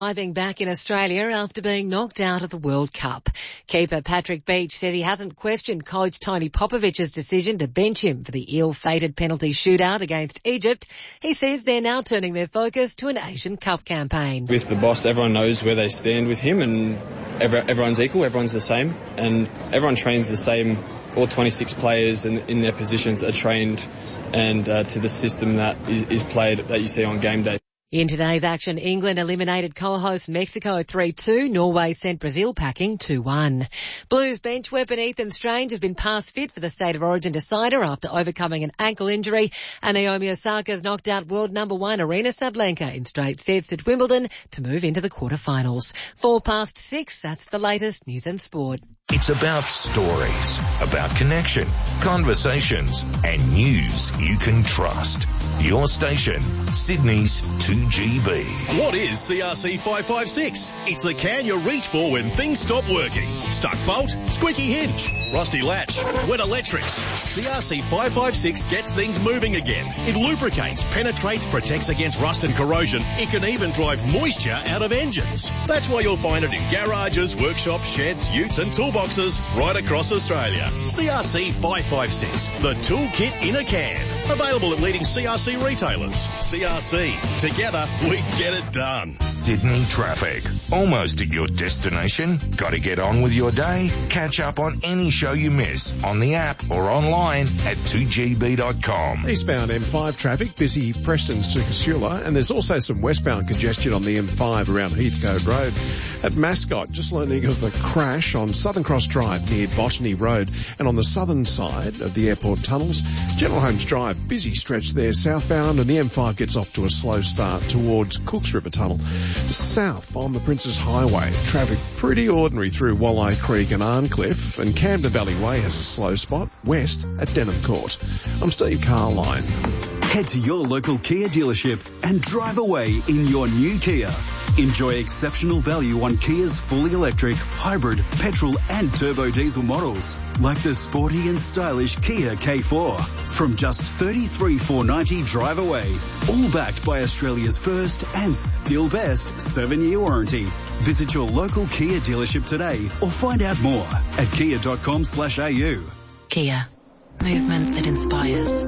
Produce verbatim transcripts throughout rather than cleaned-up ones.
Arriving back in Australia after being knocked out of the World Cup. Keeper Patrick Beach says he hasn't questioned coach Tony Popovic's decision to bench him for the ill-fated penalty shootout against Egypt. He says they're now turning their focus to an Asian Cup campaign. With the boss, everyone knows where they stand with him, and every, everyone's equal, everyone's the same, and everyone trains the same. All twenty-six players in, in their positions are trained and uh, to the system that is, is played that you see on game day. In today's action, England eliminated co-host Mexico three two. Norway sent Brazil packing two one. Blues bench weapon Ethan Strange has been past fit for the State of Origin decider after overcoming an ankle injury. And Naomi Osaka's knocked out world number one Aryna Sabalenka in straight sets at Wimbledon to move into the quarterfinals. Four past six, that's the latest news and sport. It's about stories, about connection, conversations, and news you can trust. Your station, Sydney's two G B. What is C R C five five six? It's the can you reach for when things stop working. Stuck bolt, squeaky hinge, rusty latch, wet electrics. C R C five five six gets things moving again. It lubricates, penetrates, protects against rust and corrosion. It can even drive moisture out of engines. That's why you'll find it in garages, workshops, sheds, utes and toolboxes right across Australia. C R C five five six, the toolkit in a can. Available at leading C R C retailers. C R C, together we get it done. Sydney traffic. Almost at your destination? Got to get on with your day? Catch up on any show you miss on the app or online at two G B dot com. Eastbound M five traffic, busy Prestons to Casula, and there's also some westbound congestion on the M five around Heathcote Road. At Mascot, just learning of a crash on Southern Cross Drive near Botany Road, and on the southern side of the airport tunnels, General Holmes Drive, busy stretch there southbound, and the M five gets off to a slow start towards Cooks River Tunnel. South on the Princes Highway, traffic pretty ordinary through Walleye Creek and Arncliffe, and Camden Valley Way has a slow spot west at Denham Court. I'm Steve Carline. Head to your local Kia dealership and drive away in your new Kia. Enjoy exceptional value on Kia's fully electric, hybrid, petrol and turbo diesel models, like the sporty and stylish Kia K four. From just thirty-three thousand four hundred ninety dollars drive away, all backed by Australia's first and still best seven-year warranty. Visit your local Kia dealership today or find out more at kia dot com slash a u. Kia. Movement that inspires.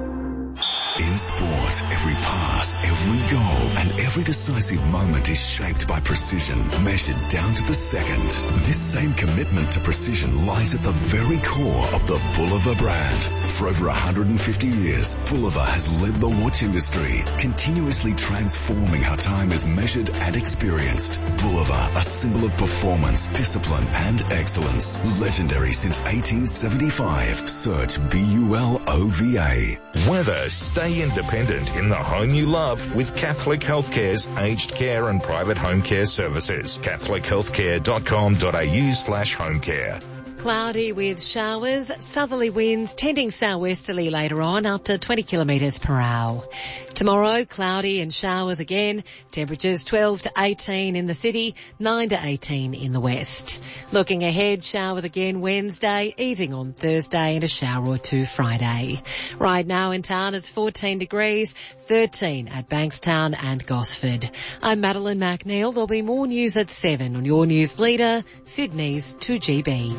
In sport, every pass, every goal, and every decisive moment is shaped by precision, measured down to the second. This same commitment to precision lies at the very core of the Bulova brand. For over one hundred fifty years, Bulova has led the watch industry, continuously transforming how time is measured and experienced. Bulova, a symbol of performance, discipline, and excellence. Legendary since eighteen seventy-five. Search B U L O V A. Weather, stay independent in the home you love with Catholic Healthcare's aged care and private home care services. catholic healthcare dot com dot a u slash home care. Cloudy with showers, southerly winds tending southwesterly later on up to twenty kilometres per hour. Tomorrow, cloudy and showers again. Temperatures twelve to eighteen in the city, nine to eighteen in the west. Looking ahead, showers again Wednesday, easing on Thursday and a shower or two Friday. Right now in town it's fourteen degrees, thirteen at Bankstown and Gosford. I'm Madeline McNeil. There'll be more news at seven on your news leader, Sydney's two G B.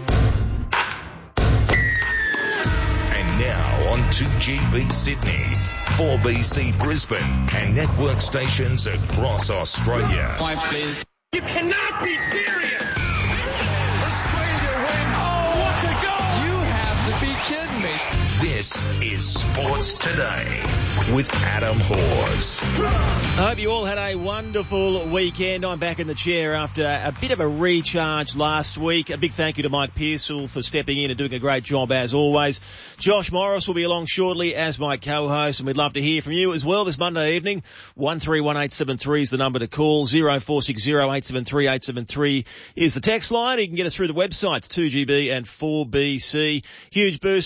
Now on two G B Sydney, four B C Brisbane, and network stations across Australia. Five, please. You cannot be serious! Australia win! Oh, what a goal! You have to be kidding me. This is Sports Today with Adam Hawes. I hope you all had a wonderful weekend. I'm back in the chair after a bit of a recharge last week. A big thank you to Mike Pearsall for stepping in and doing a great job as always. Josh Morris will be along shortly as my co-host, and we'd love to hear from you as well this Monday evening. one three one eight seven three is the number to call. zero four six zero eight seven three eight seven three is the text line. You can get us through the websites, two G B and four B C. Huge boost for the Blues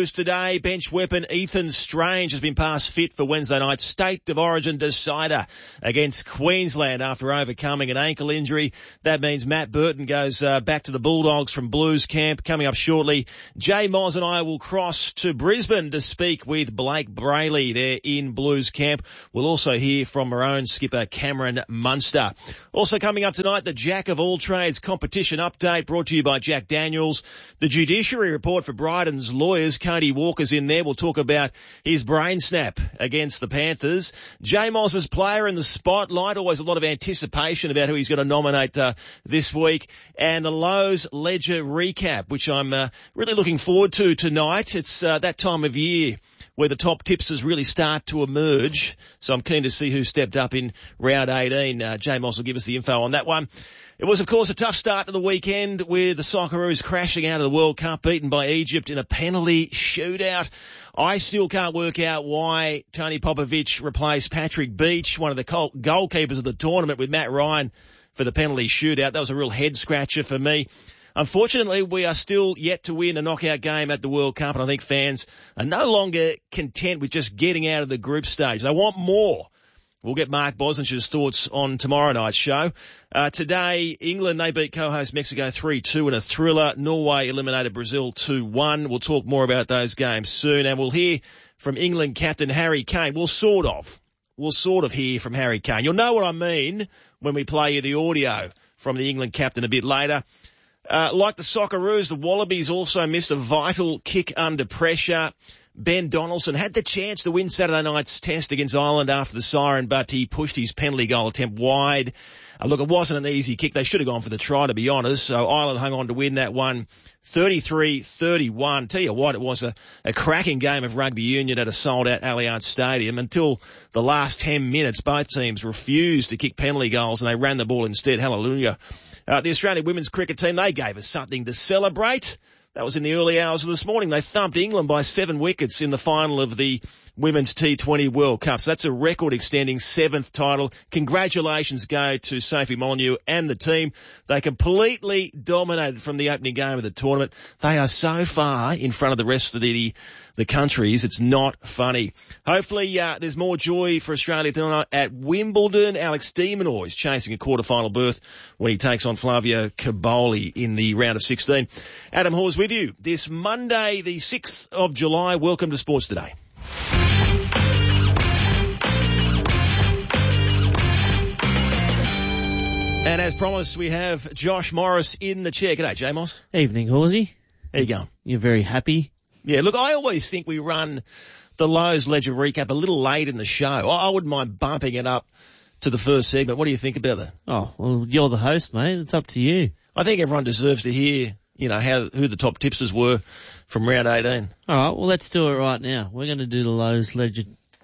Blues today. Bench weapon Ethan Strange has been passed fit for Wednesday night's State of Origin decider against Queensland after overcoming an ankle injury. That means Matt Burton goes uh, back to the Bulldogs from Blues camp. Coming up shortly, Jay Moz and I will cross to Brisbane to speak with Blake Brayley there in Blues camp. We'll also hear from our own skipper Cameron Munster. Also coming up tonight, the Jack of all trades competition update brought to you by Jack Daniels. The judiciary report for Bryden's lawyers. Cody Walker's in there. We'll talk about his brain snap against the Panthers. Jay Moss's player in the spotlight. Always a lot of anticipation about who he's going to nominate uh, this week. And the Lowe's Ledger recap, which I'm uh, really looking forward to tonight. It's uh, that time of year where the top tipsters really start to emerge. So I'm keen to see who stepped up in round eighteen. Uh, Jay Moss will give us the info on that one. It was, of course, a tough start to the weekend with the Socceroos crashing out of the World Cup, beaten by Egypt in a penalty shootout. I still can't work out why Tony Popovic replaced Patrick Beach, one of the goalkeepers of the tournament, with Matt Ryan for the penalty shootout. That was a real head-scratcher for me. Unfortunately, we are still yet to win a knockout game at the World Cup, and I think fans are no longer content with just getting out of the group stage. They want more. We'll get Mark Bosnich's thoughts on tomorrow night's show. Uh, today, England, they beat co-host Mexico three two in a thriller. Norway eliminated Brazil two one. We'll talk more about those games soon, and we'll hear from England captain Harry Kane. We'll sort of, we'll sort of hear from Harry Kane. You'll know what I mean when we play you the audio from the England captain a bit later. Uh, like the Socceroos, the Wallabies also missed a vital kick under pressure. Ben Donaldson had the chance to win Saturday night's test against Ireland after the siren, but he pushed his penalty goal attempt wide. Uh, look, it wasn't an easy kick. They should have gone for the try, to be honest. So Ireland hung on to win that one thirty-three thirty-one. Tell you what, it was a, a cracking game of rugby union at a sold-out Allianz Stadium until the last ten minutes. Both teams refused to kick penalty goals and they ran the ball instead. Hallelujah. Uh, the Australian women's cricket team, they gave us something to celebrate. That was in the early hours of this morning. They thumped England by seven wickets in the final of the Women's T twenty World Cup. So that's a record-extending seventh title. Congratulations go to Sophie Molyneux and the team. They completely dominated from the opening game of the tournament. They are so far in front of the rest of the the countries. It's not funny. Hopefully, uh, there's more joy for Australia tonight at Wimbledon. Alex de Minaur is chasing a quarter-final berth when he takes on Flavio Caboli in the round of sixteen. Adam Hawes with you this Monday, the sixth of July. Welcome to Sports Today. And as promised, we have Josh Morris in the chair. G'day, J Moss. Evening, Horsey. How you going? You're very happy. Yeah, look, I always think we run the Lowe's Ledger recap a little late in the show. I, I wouldn't mind bumping it up to the first segment. What do you think about that? Oh, well, you're the host, mate. It's up to you. I think everyone deserves to hear, you know, how who the top tipsters were from round eighteen. All right, well, let's do it right now. We're going to do the Lowe's Ledger.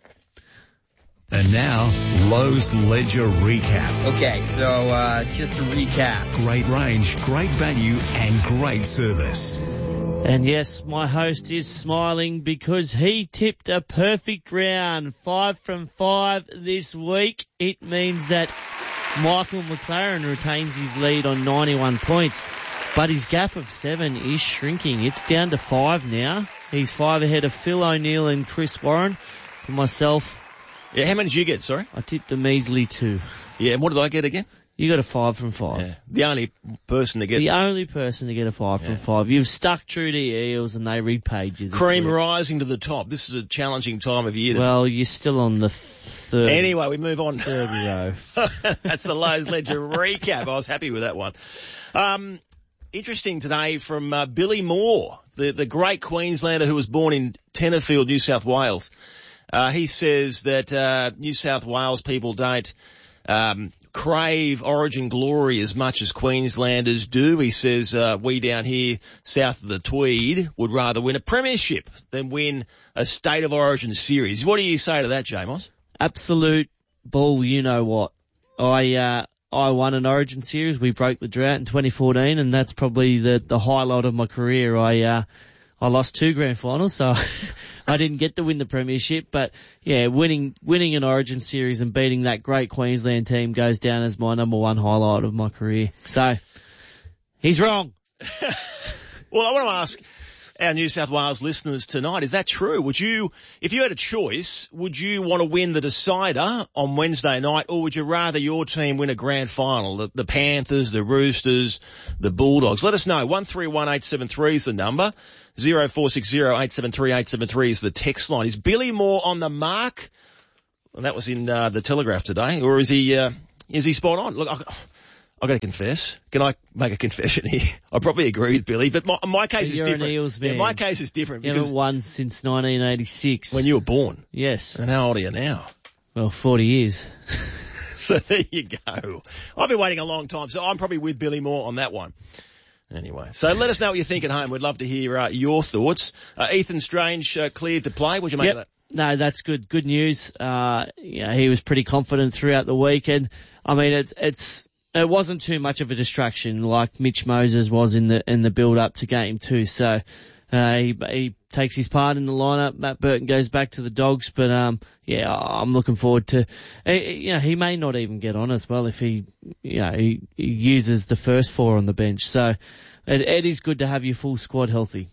And now, Lowe's Ledger Recap. Okay, so uh, just to recap. Great range, great value, and great service. And yes, my host is smiling because he tipped a perfect round. Five from five this week. It means that Michael McLaren retains his lead on ninety-one points. But his gap of seven is shrinking. It's down to five now. He's five ahead of Phil O'Neill and Chris Warren. For myself... Yeah, how many did you get, sorry? I tipped a measly two. Yeah, and what did I get again? You got a five from five. Yeah, the only person to get... The only person to get a five yeah. from five. You've stuck true to your Eels and they repaid you this Cream week. rising to the top. This is a challenging time of year. Well, you're still on the third... Anyway, we move on. Third row. That's the Lowe's Ledger recap. I was happy with that one. Um... Interesting today from uh, Billy Moore, the, the great Queenslander who was born in Tenterfield, New South Wales. Uh, he says that uh, New South Wales people don't um, crave origin glory as much as Queenslanders do. He says uh, we down here south of the Tweed would rather win a premiership than win a State of Origin series. What do you say to that, Jamos? Absolute bull, you know what. I... Uh I won an Origin series. We broke the drought in twenty fourteen, and that's probably the the highlight of my career. I uh I lost two grand finals, so I didn't get to win the premiership. But yeah, winning winning an Origin series and beating that great Queensland team goes down as my number one highlight of my career. So he's wrong. Well, I want to ask, our New South Wales listeners tonight. Is that true? Would you, if you had a choice, would you want to win the decider on Wednesday night, or would you rather your team win a grand final? The, the Panthers, the Roosters, the Bulldogs. Let us know. one three one eight seven three is the number. zero four six zero eight seven three eight seven three is the text line. Is Billy Moore on the mark? Well, that was in uh, the Telegraph today. Or is he, uh, is he spot on? Look, I, I got to confess. Can I make a confession here? I probably agree with Billy, but my, my case but is you're different. An Eels man. Yeah, my case is different. You because haven't won since nineteen eighty-six. When you were born. Yes. And how old are you now? Well, forty years. So there you go. I've been waiting a long time, so I'm probably with Billy Moore on that one. Anyway, so let us know what you think at home. We'd love to hear uh, your thoughts. Uh, Ethan Strange uh, cleared to play. What'd you make yep. of that? No, that's good. Good news. Uh, yeah, he was pretty confident throughout the week, and I mean, it's it's it wasn't too much of a distraction like Mitch Moses was in the in the build up to game two. So uh, he he takes his part in the lineup. Matt Burton goes back to the Dogs, but um, yeah, I'm looking forward to. You know, he may not even get on as well if he, you know, he, he uses the first four on the bench. So it, it is good to have your full squad healthy.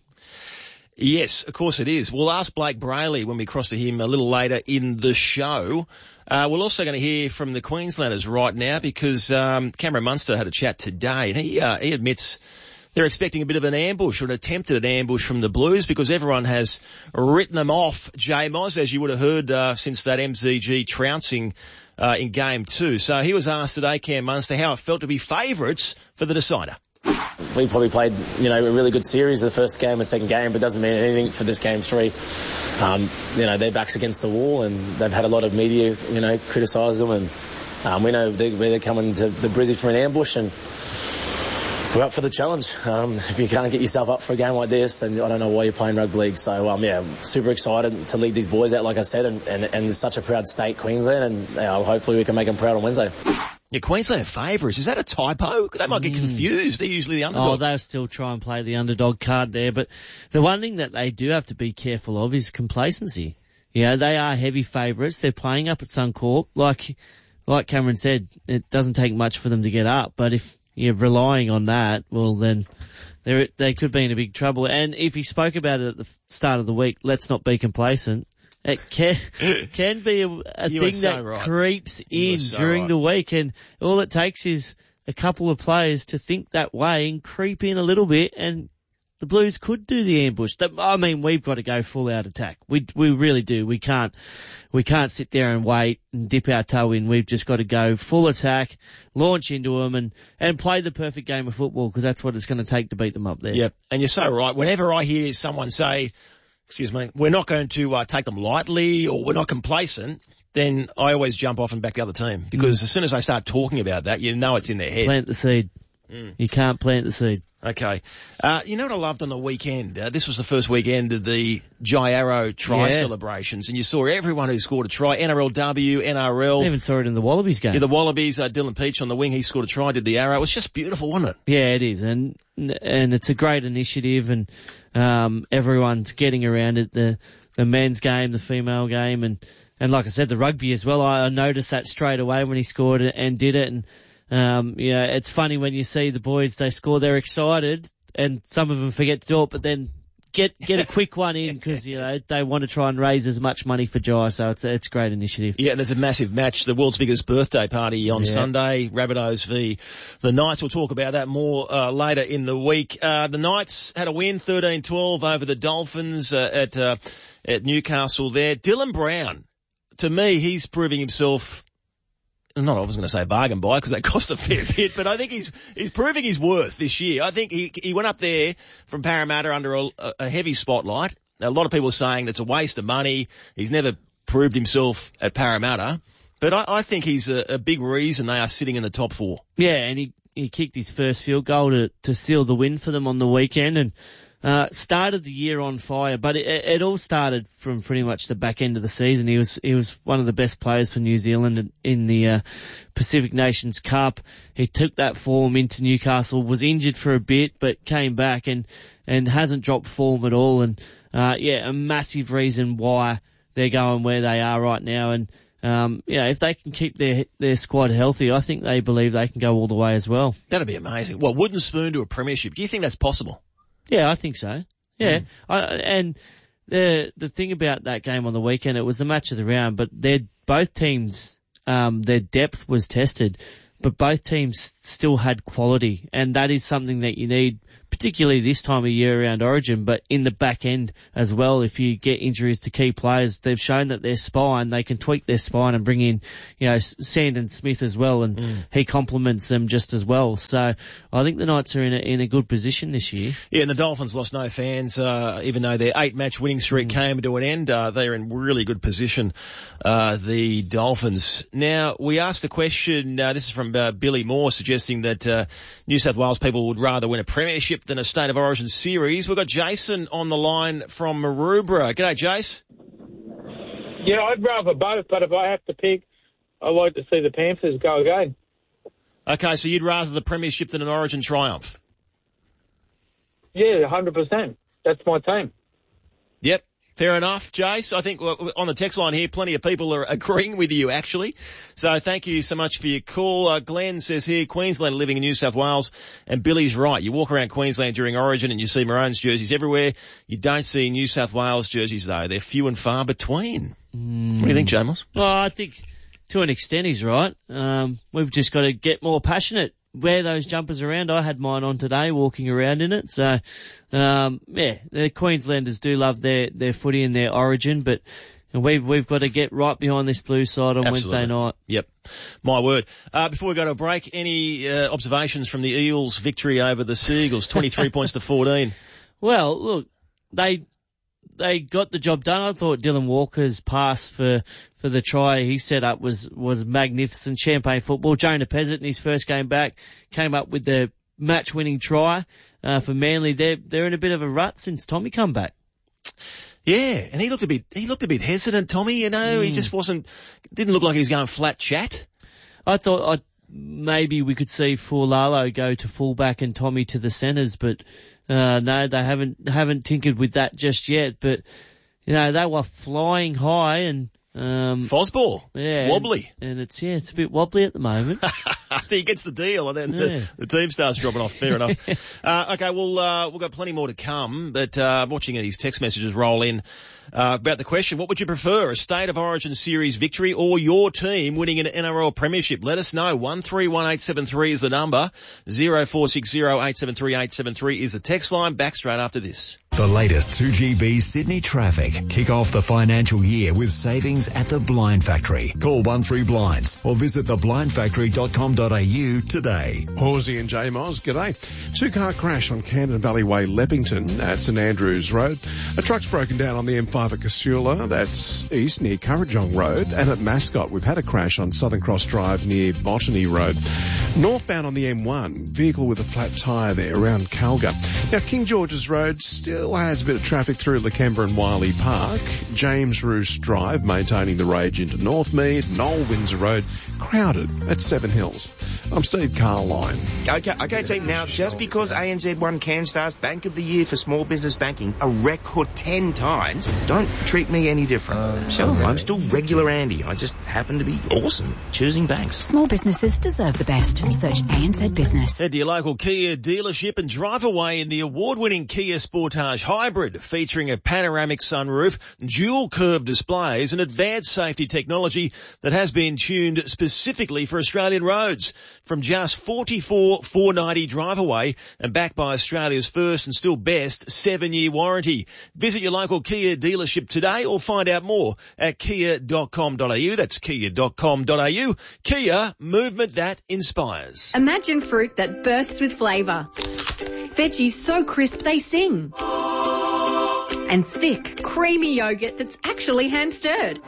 Yes, of course it is. We'll ask Blake Brayley when we cross to him a little later in the show. Uh, we're also going to hear from the Queenslanders right now because um, Cameron Munster had a chat today, and he uh, he admits they're expecting a bit of an ambush or an attempted an ambush from the Blues because everyone has written them off, J-Moz, as you would have heard uh, since that M Z G trouncing uh, in game two. So he was asked today, Cam Munster, how it felt to be favourites for the decider. We probably played, you know, a really good series the first game and second game, but doesn't mean anything for this game three. Um, you know, their back's against the wall and they've had a lot of media, you know, criticise them, and um, we know they're, they're coming to the Brizzy for an ambush, and we're up for the challenge. Um, if you can't get yourself up for a game like this, then I don't know why you're playing rugby league. So, um, yeah, super excited to lead these boys out, like I said, and, and, and it's such a proud state, Queensland, and uh, hopefully we can make them proud on Wednesday. Yeah, Queensland favourites. Is that a typo? They might get confused. They're usually the underdogs. Oh, they'll still try and play the underdog card there. But the one thing that they do have to be careful of is complacency. You know, they are heavy favourites. They're playing up at Suncorp. Like, like Cameron said, it doesn't take much for them to get up. But if you're relying on that, well, then they they could be in a big trouble. And if he spoke about it at the start of the week, let's not be complacent. It can can be a, a thing so that right. creeps You in so during right. the week, and all it takes is a couple of players to think that way and creep in a little bit, and the Blues could do the ambush. I mean, we've got to go full out attack. We we really do. We can't we can't sit there and wait and dip our toe in. We've just got to go full attack, launch into them, and and play the perfect game of football, because that's what it's going to take to beat them up there. Yep, and you're so right. Whenever I hear someone say, excuse me, we're not going to uh, take them lightly or we're not complacent, then I always jump off and back the other team, because mm. as soon as they start talking about that, you know it's in their head. Plant the seed. Mm. You can't plant the seed. Okay. Uh, you know what I loved on the weekend? Uh, this was the first weekend of the Jai Arrow try yeah. celebrations, and you saw everyone who scored a try, N R L W, N R L. I even saw it in the Wallabies game. Yeah, the Wallabies, uh, Dylan Peach on the wing, he scored a try, did the arrow. It was just beautiful, wasn't it? Yeah, it is, and and it's a great initiative, and um, everyone's getting around it, the the men's game, the female game, and, and like I said, the rugby as well. I, I noticed that straight away when he scored it and did it, and um, yeah, it's funny when you see the boys, they score, they're excited, and some of them forget to do it, but then get get a quick one in, because you know they want to try and raise as much money for Jai, so it's a, it's a great initiative. Yeah, and there's a massive match, the world's biggest birthday party on yeah. Sunday, Rabbitohs v the Knights. We'll talk about that more uh, later in the week. Uh, the Knights had a win, thirteen twelve over the Dolphins uh, at uh, at Newcastle there. Dylan Brown, to me, he's proving himself. Not, I was going to say bargain buy, because that cost a fair bit, but I think he's he's proving his worth this year. I think he he went up there from Parramatta under a, a heavy spotlight. Now, a lot of people are saying it's a waste of money. He's never proved himself at Parramatta, but I, I think he's a, a big reason they are sitting in the top four. Yeah, and he he kicked his first field goal to to seal the win for them on the weekend, and Uh, started the year on fire, but it, it all started from pretty much the back end of the season. He was, he was one of the best players for New Zealand in, in the, uh, Pacific Nations Cup. He took that form into Newcastle, was injured for a bit, but came back and, and hasn't dropped form at all. And, uh, yeah, a massive reason why they're going where they are right now. And, um, yeah, if they can keep their, their squad healthy, I think they believe they can go all the way as well. That'd be amazing. Well, wooden spoon to a premiership. Do you think that's possible? Yeah, I think so. Yeah, I, and the the thing about that game on the weekend, it was the match of the round, but they're both teams, um, their depth was tested, but both teams still had quality, and that is something that you need, particularly this time of year around Origin, but in the back end as well. If you get injuries to key players, they've shown that their spine, they can tweak their spine and bring in, you know, Sandon Smith as well, and mm. he complements them just as well. So I think the Knights are in a, in a good position this year. Yeah, and the Dolphins lost no fans, uh, even though their eight match winning streak mm. came to an end. Uh, they're in really good position, uh, the Dolphins. Now, we asked a question, uh, this is from uh, Billy Moore, suggesting that uh, New South Wales people would rather win a premiership than a State of Origin series. We've got Jason on the line from Maroubra. G'day, Jace. Yeah, I'd rather both, but if I have to pick, I'd like to see the Panthers go again. Okay, so you'd rather the premiership than an Origin triumph? Yeah, one hundred percent. That's my team. Yep. Fair enough, Jace. I think on the text line here, plenty of people are agreeing with you, actually. So thank you so much for your call. Uh, Glenn says here, Queensland living in New South Wales, and Billy's right. You walk around Queensland during Origin and you see Maroons jerseys everywhere. You don't see New South Wales jerseys, though. They're few and far between. Mm. What do you think, Jamos? Well, I think to an extent he's right. Um, we've just got to get more passionate. Wear those jumpers around. I had mine on today, walking around in it. So, um, yeah, the Queenslanders do love their, their footy and their Origin, but we've, we've got to get right behind this blue side on Absolutely. Wednesday night. Yep. My word. Uh, before we go to a break, any, uh, observations from the Eels' victory over the Seagulls? twenty-three points to fourteen. Well, look, they, they got the job done. I thought Dylan Walker's pass for, for the try he set up was, was magnificent. Champagne football. Jonah Pezzett in his first game back came up with the match winning try, uh, for Manly. They're, they're in a bit of a rut since Tommy come back. Yeah, and he looked a bit, he looked a bit hesitant, Tommy, you know, mm. he just wasn't, didn't look like he was going flat chat. I thought I maybe we could see Fulalo go to fullback and Tommy to the centres, but, Uh, no, they haven't, haven't tinkered with that just yet, but, you know, they were flying high and, um. Fosball. Yeah. Wobbly. And, and it's, yeah, it's a bit wobbly at the moment. He gets the deal and then yeah. the, the team starts dropping off. Fair enough. Uh, okay, well, uh, we've got plenty more to come, but, uh, watching these text messages roll in, uh, about the question, what would you prefer, a State of Origin series victory or your team winning an N R L premiership? Let us know. one three one eight seven three is the number. zero four six zero eight seven three eight seven three is the text line. Back straight after this. The latest two G B Sydney traffic. Kick off the financial year with savings at the Blind Factory. Call one three blinds or visit the blind factory dot com dot a u today. Horsey and J Moz, g'day. Two-car crash on Camden Valley Way, Leppington at St Andrews Road. A truck's broken down on the M five at Casula, that's east near Currajong Road. And at Mascot, we've had a crash on Southern Cross Drive near Botany Road. Northbound on the M one, vehicle with a flat tyre there around Calga. Now, King George's Road still has a bit of traffic through Lakemba and Wiley Park. James Roos Drive maintaining the rage into Northmead. Noel Windsor Road crowded at Seven Hills. I'm Steve Carline. Okay, okay, team. Now, just because A N Z won CanStar's Bank of the Year for Small Business Banking a record ten times, don't treat me any different. Uh, sure. I'm still regular Andy. I just happen to be awesome choosing banks. Small businesses deserve the best. Search A N Z Business. Head to your local Kia dealership and drive away in the award-winning Kia Sportage Hybrid, featuring a panoramic sunroof, dual curved displays and advanced safety technology that has been tuned specifically for Australian roads. From just forty-four thousand four hundred ninety drive away and backed by Australia's first and still best seven-year warranty. Visit your local Kia dealership today or find out more at kia dot com dot a u. That's kia dot com dot a u. Kia, movement that inspires. Imagine fruit that bursts with flavour. Veggies so crisp they sing. And thick, creamy yogurt that's actually hand-stirred.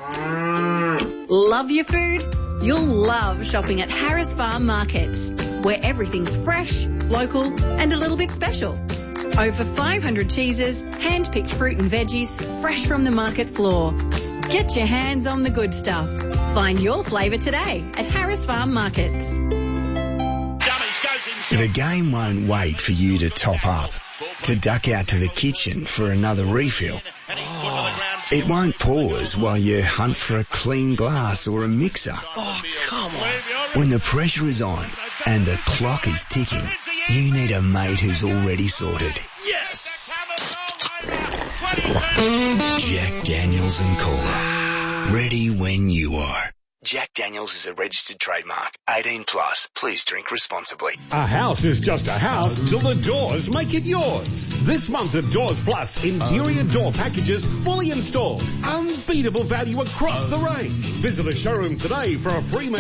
Love your food? You'll love shopping at Harris Farm Markets, where everything's fresh, local and a little bit special. Over five hundred cheeses, hand-picked fruit and veggies, fresh from the market floor. Get your hands on the good stuff. Find your flavour today at Harris Farm Markets. The game won't wait for you to top up, to duck out to the kitchen for another refill. Oh. It won't pause while you hunt for a clean glass or a mixer. Oh, come on. When the pressure is on and the clock is ticking, you need a mate who's already sorted. Yes! Jack Daniels and Cola. Ready when you are. Jack Daniels is a registered trademark. eighteen plus. Please drink responsibly. A house is just a house till the doors make it yours. This month at Doors Plus, interior door packages fully installed. Unbeatable value across the range. Visit a showroom today for a free